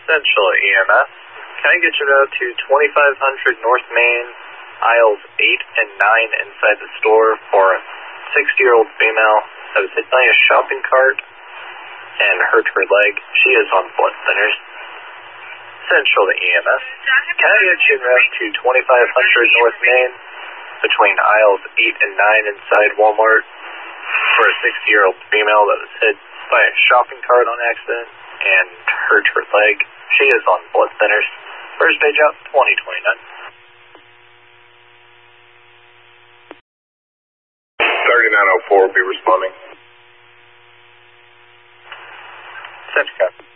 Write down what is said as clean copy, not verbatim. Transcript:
Central EMS. Can I get you out to 2500 North Main, aisles 8 and 9 inside the store for a 60-year-old female that was hit by a shopping cart and hurt her leg. She is on blood thinners. Central to EMS. Can I get you out to 2500 North Main between aisles 8 and 9 inside Walmart for a 60-year-old female that was hit by a shopping cart on accident and hurt her leg. She is on blood thinners. First page out, 2029. 3904 will be responding. Central.